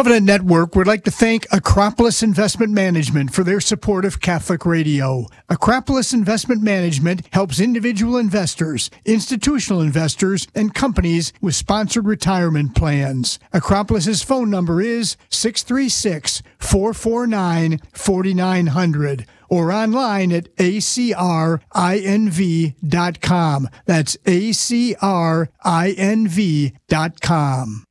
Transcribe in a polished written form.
Covenant Network would like to thank Acropolis Investment Management for their support of Catholic Radio. Acropolis Investment Management helps individual investors, institutional investors, and companies with sponsored retirement plans. Acropolis's phone number is 636-449-4900 or online at acrinv.com. That's acrinv.com.